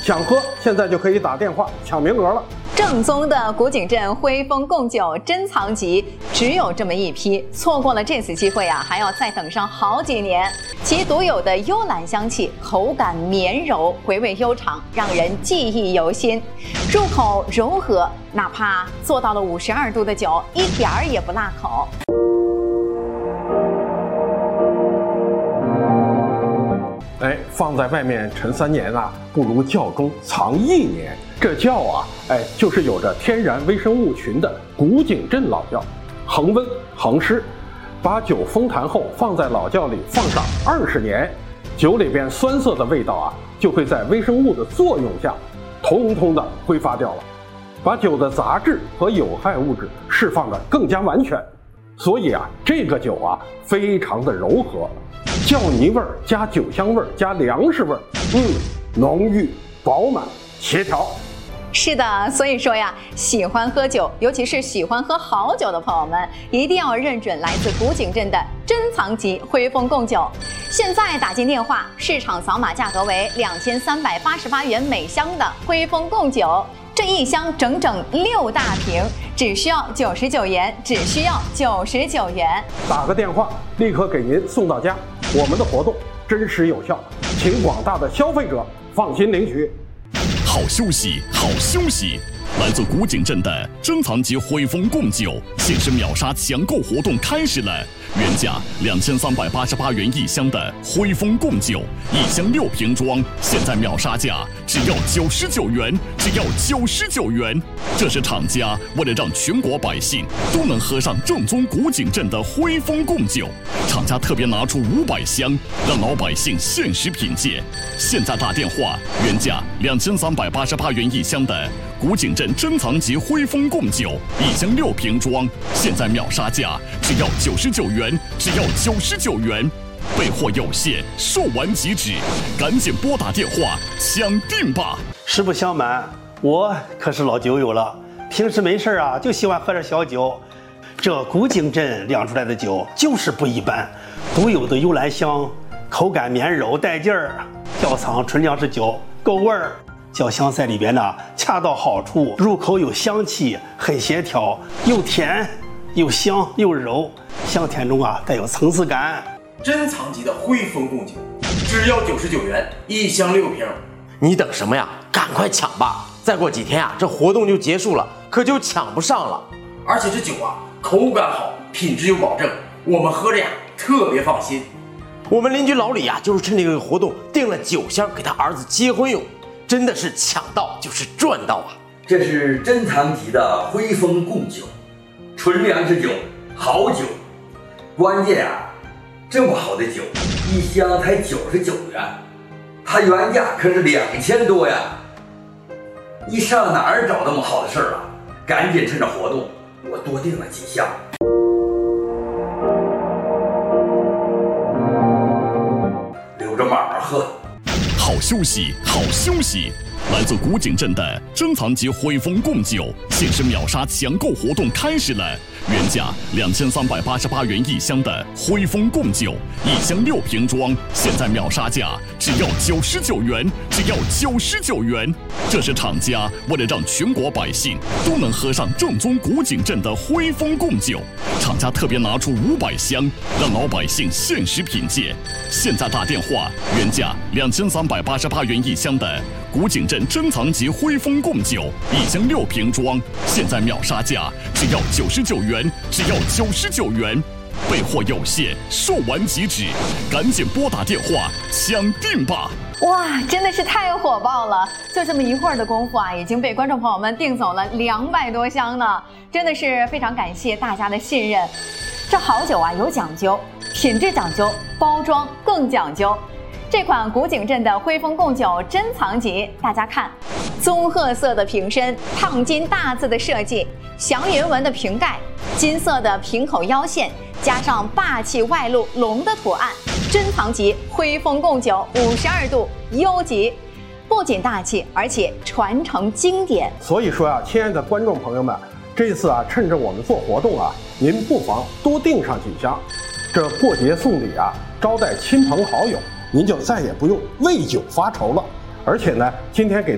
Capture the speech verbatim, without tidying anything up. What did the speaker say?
想喝现在就可以打电话抢名额了。 正宗的古井镇徽丰贡酒珍藏集只有这么一批，错过了这次机会啊，还要再等上好几年。其独有的幽兰香气，口感绵柔，回味悠长，让人记忆犹新。入口柔和，哪怕做到了五十二度的酒，一点儿也不辣口。 哎，放在外面陈三年啊，不如窖中藏一年。这窖啊，哎，就是有着天然微生物群的古井镇老窖，恒温恒湿，把酒封坛后放在老窖里放上二十年，酒里边酸涩的味道啊，就会在微生物的作用下，通通的挥发掉了，把酒的杂质和有害物质释放得更加完全。所以啊，这个酒啊，非常的柔和。窖泥味儿加酒香味儿加粮食味儿，嗯，浓郁饱满协调。 是的，所以说呀，喜欢喝酒，尤其是喜欢喝好酒的朋友们，一定要认准来自古井镇的珍藏级徽丰贡酒。现在打进电话，市场扫码价格为两千三百八十八元每箱的徽丰贡酒，这一箱整整六大瓶，只需要九十九元，只需要九十九元。 打个电话，立刻给您送到家。我们的活动真实有效，请广大的消费者放心领取。 好休息，好休息！来自古井镇的珍藏级徽丰贡酒限时秒杀抢购活动开始了，原价两千三百八十八元一箱的徽丰贡酒，一箱六瓶装，现在秒杀价只要九十九元，只要九十九元。这是厂家为了让全国百姓都能喝上正宗古井镇的徽丰贡酒，厂家特别拿出五百箱，让老百姓限时品鉴。现在打电话，原价两千三百八十八元一箱的古井镇珍藏级徽丰贡酒，一箱六瓶装，现在秒杀价只要九十九元，只要九十九元。备货有限，售完即止，赶紧拨打电话抢订吧！ 实不相瞒，我可是老酒友了，平时没事啊就喜欢喝点小酒。这古井镇酿出来的酒就是不一般，独有的幽兰香，口感绵柔带劲儿，窖藏纯粮食酒，够味儿。酒香在里边呢，恰到好处，入口有香气，很协调，又甜又香又柔，香甜中啊带有层次感。 珍藏级的徽丰贡酒，只要九十九元一箱六瓶。 你等什么呀？赶快抢吧！再过几天啊，这活动就结束了，可就抢不上了。 而且这酒啊，口感好，品质有保证，我们喝着呀特别放心。 我们邻居老李啊，就是趁这个活动订了酒箱给他儿子结婚用，真的是抢到就是赚到啊！ 这是珍藏级的徽丰贡酒，纯粮食酒，好酒。关键啊，这么好的酒，一箱才九十九元，它原价可是两千多呀！你上哪儿找那么好的事儿啊？赶紧趁着活动，我多订了几箱。留着慢慢喝。 好休息，好休息！来自古井镇的珍藏级徽丰贡酒限时秒杀抢购活动开始了，原价两千三百八十八元一箱的徽丰贡酒，一箱六瓶装，现在秒杀价只要九十九元，只要九十九元。这是厂家为了让全国百姓都能喝上正宗古井镇的徽丰贡酒，厂家特别拿出五百箱，让老百姓限时品鉴。现在打电话，原价两千三百八十八元一箱的古井镇珍藏级徽丰贡酒，一箱六瓶装，现在秒杀价只要九十九元，只要九十九元。备货有限，售完即止，赶紧拨打电话抢订吧！ 哇，真的是太火爆了！就这么一会儿的功夫啊，已经被观众朋友们订走了两百多箱呢，真的是非常感谢大家的信任。这好酒啊有讲究，品质讲究，包装更讲究。这款古井镇的徽丰贡酒珍藏级，大家看，棕褐色的瓶身，烫金大字的设计，祥云纹的瓶盖，金色的瓶口腰线，加上霸气外露龙的图案，珍藏级徽丰贡酒五十二度优级，不仅大气，而且传承经典。 所以说啊，亲爱的观众朋友们，这次啊，趁着我们做活动啊，您不妨多订上几箱，这过节送礼啊，招待亲朋好友，您就再也不用为酒发愁了。而且呢，今天给